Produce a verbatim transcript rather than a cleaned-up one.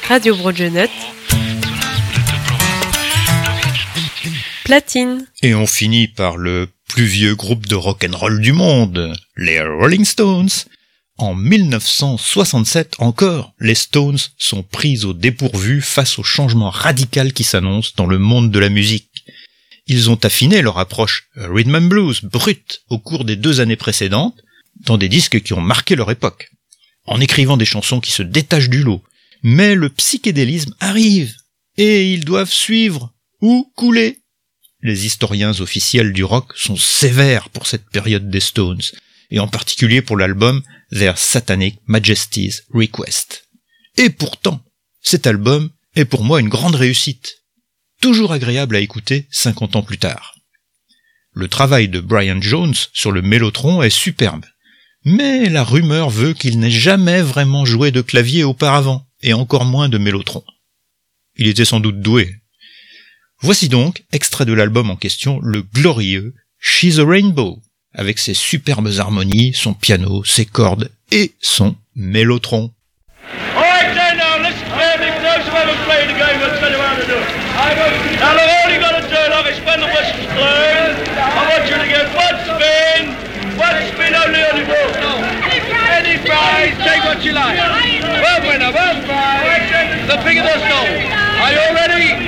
Radio Broadionet, Platine. Et on finit par le plus vieux groupe de rock'n'roll du monde, les Rolling Stones. En dix-neuf cent soixante-sept encore, les Stones sont pris au dépourvu face au changement radical qui s'annonce dans le monde de la musique. Ils ont affiné leur approche rhythm and blues brute au cours des deux années précédentes, dans des disques qui ont marqué leur époque, en écrivant des chansons qui se détachent du lot. Mais le psychédélisme arrive, et ils doivent suivre ou couler. Les historiens officiels du rock sont sévères pour cette période des Stones, et en particulier pour l'album Their Satanic Majesty's Request. Et pourtant, cet album est pour moi une grande réussite, toujours agréable à écouter cinquante ans plus tard. Le travail de Brian Jones sur le mélotron est superbe, mais la rumeur veut qu'il n'ait jamais vraiment joué de clavier auparavant, et encore moins de mélotron. Il était sans doute doué. Voici donc, extrait de l'album en question, le glorieux She's a Rainbow, avec ses superbes harmonies, son piano, ses cordes et son mélotron. Alright then, now listen carefully, for those who haven't played the game, let's tell you how to do it. Now look, all you gotta do, like I spin the whistle string, I want you to get one spin, one spin only on the ball. Any prize, take what you like. One winner, one prize, the bigger the song. Are you all ready?